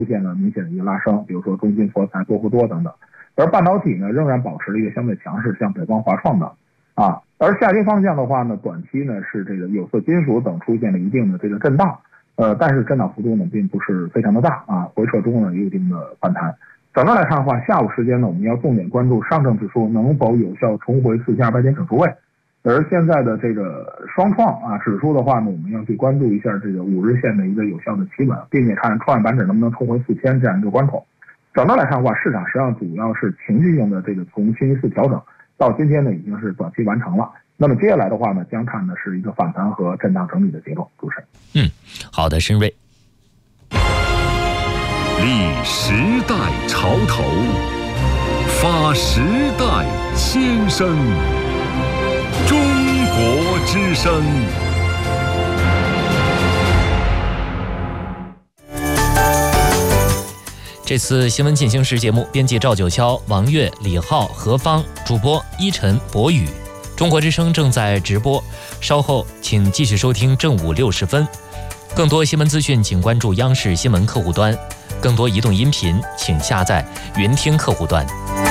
出现了明显的一个拉升，比如说中芯国材、多氟多等等。而半导体呢，仍然保持了一个相对强势，像北光、华创等啊。而下跌方向的话呢，短期呢是这个有色金属等出现了一定的这个震荡，但是震荡幅度呢并不是非常的大啊，回撤中呢有一定的反弹。整个来看的话，下午时间呢，我们要重点关注上证指数能否有效重回4200点整数位。而现在的这个双创啊指数的话呢，我们要去关注一下这个5日线的一个有效的企稳，并且看创业板指能不能重回4000这样一个关口。整个来看的话，市场实际上主要是情绪性的这个从星期四调整到今天呢，已经是短期完成了。那么接下来的话呢，将看的是一个反弹和震荡整理的结构。主持人， 好的，申瑞。 立时代潮头，发时代先声，中国之声。 这次新闻进行时节目，编辑赵九霄、王悦、李浩、何芳，主播依晨、博宇。中国之声正在直播，稍后请继续收听正午60分。更多新闻资讯，请关注央视新闻客户端；更多移动音频，请下载云听客户端。